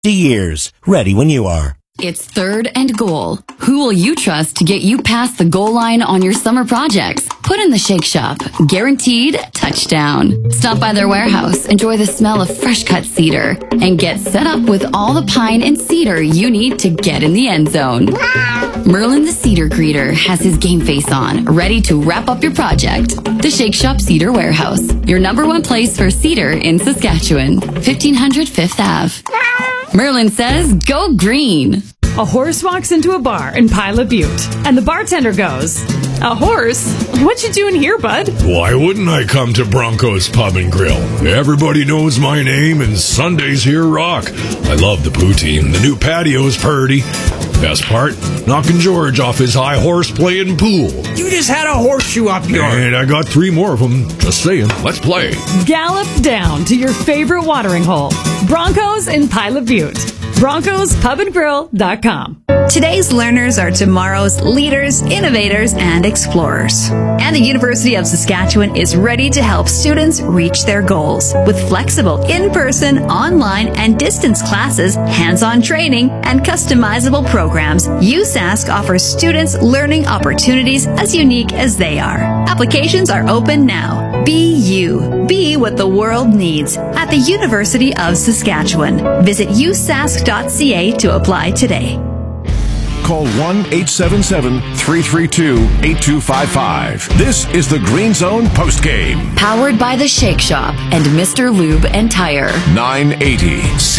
50 years. Ready when you are. It's 3rd and goal. Who will you trust to get you past the goal line on your summer projects? Put in the Shake Shop. Guaranteed touchdown. Stop by their warehouse, enjoy the smell of fresh cut cedar, and get set up with all the pine and cedar you need to get in the end zone. Merlin the Cedar Greeter has his game face on, ready to wrap up your project. The Shake Shop Cedar Warehouse, your #1 place for cedar in Saskatchewan. 1500 5th Ave. Merlin says, go green. A horse walks into a bar in Pilot Butte, and the bartender goes, "A horse? What you doing here, bud?" Why wouldn't I come to Bronco's Pub and Grill? Everybody knows my name, and Sundays here rock. I love the poutine. The new patio's purty. Best part, knocking George off his high horse playing pool. You just had a horseshoe up your... And I got 3 more of them. Just saying, let's play. Gallop down to your favorite watering hole. Broncos in Pilot Butte. BroncosPubandGrill.com. Today's learners are tomorrow's leaders, innovators, and explorers. And the University of Saskatchewan is ready to help students reach their goals with flexible in-person, online, and distance classes, hands-on training, and customizable programs. USask offers students learning opportunities as unique as they are. Applications are open now. Be you. Be what the world needs at the University of Saskatchewan. Visit usask.ca to apply today. Call 1-877-332-8255. This is the Green Zone postgame. Powered by the Shake Shop and Mr. Lube and Tire. 980